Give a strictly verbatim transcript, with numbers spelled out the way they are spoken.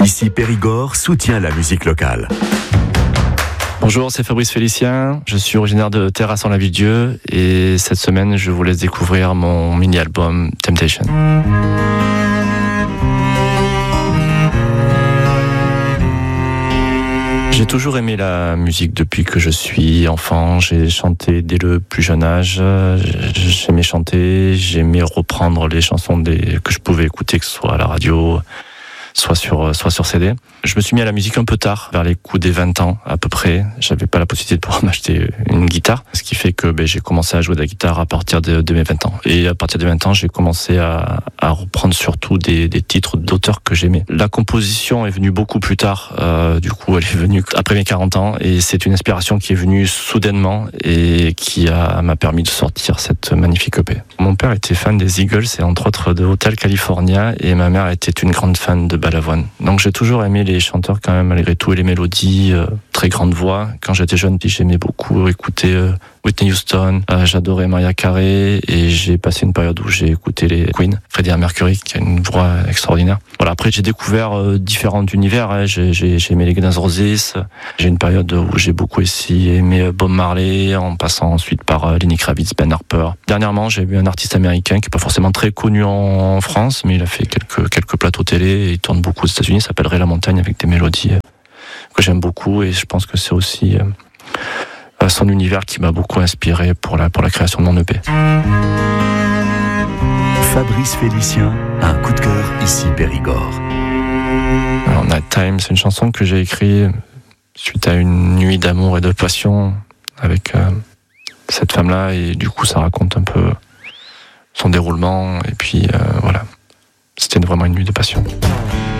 Ici Périgord soutient la musique locale. Bonjour, c'est Fabrice Félicien, je suis originaire de Terrasson la Ville-Dieu et cette semaine je vous laisse découvrir mon mini-album Temptation. J'ai toujours aimé la musique depuis que je suis enfant, j'ai chanté dès le plus jeune âge, j'aimais chanter, j'aimais reprendre les chansons des... que je pouvais écouter, que ce soit à la radio, soit sur, soit sur C D. Je me suis mis à la musique un peu tard, vers les coups des vingt ans à peu près. J'avais pas la possibilité de pouvoir m'acheter une guitare, ce qui fait que ben, j'ai commencé à jouer de la guitare à partir de, de mes vingt ans. Et à partir de vingt ans, j'ai commencé à, à reprendre surtout des, des titres d'auteurs que j'aimais. La composition est venue beaucoup plus tard, euh, du coup elle est venue après mes quarante ans, et c'est une inspiration qui est venue soudainement et qui a, m'a permis de sortir cette magnifique E P. Mon père était fan des Eagles et entre autres de Hotel California, et ma mère était une grande fan de Balavoine. Donc j'ai toujours aimé les chanteurs quand même malgré tout et les mélodies, euh, très grande voix. Quand j'étais jeune, j'aimais beaucoup écouter euh, Whitney Houston, euh, j'adorais Mariah Carey et j'ai passé une période où j'ai écouté les Queen, Freddie Mercury qui a une voix extraordinaire. Voilà, après j'ai découvert euh, différents univers, hein. j'ai, j'ai, j'ai aimé les Guns N' Roses, j'ai une période où j'ai beaucoup aussi aimé Bob Marley en passant ensuite par euh, Lenny Kravitz, Ben Harper. Dernièrement, j'ai vu un artiste américain qui est pas forcément très connu en France, mais il a fait quelques quelques plateaux télé et il tourne beaucoup aux États-Unis, il s'appelle Ray La Montagne avec des mélodies euh, que j'aime beaucoup et je pense que c'est aussi euh, son univers qui m'a beaucoup inspiré pour la, pour la création de mon E P. Fabrice Félicien, un coup de cœur ici Périgord. Alors, Night Time, c'est une chanson que j'ai écrite suite à une nuit d'amour et de passion avec euh, cette femme-là et du coup ça raconte un peu son déroulement et puis euh, voilà, c'était vraiment une nuit de passion.